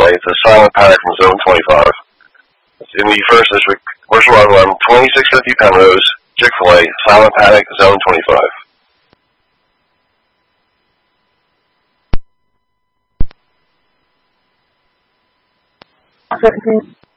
Chick-fil-A. It's a silent paddock from Zone 25. It's in the first district, commercial auto line, 2650 Penrose, Chick-fil-A, silent paddock, Zone 25.